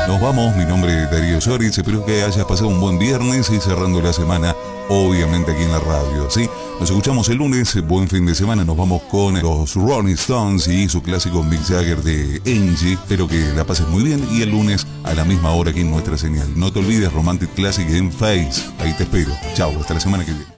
Nos vamos, mi nombre es Darío Soritz, espero que hayas pasado un buen viernes y cerrando la semana, obviamente aquí en la radio, ¿sí? Nos escuchamos el lunes, buen fin de semana, nos vamos con los Rolling Stones y su clásico Mick Jagger de Angie. Espero que la pases muy bien y el lunes a la misma hora aquí en nuestra señal. No te olvides, Romantic Classic en Face, ahí te espero. Chao, hasta la semana que viene.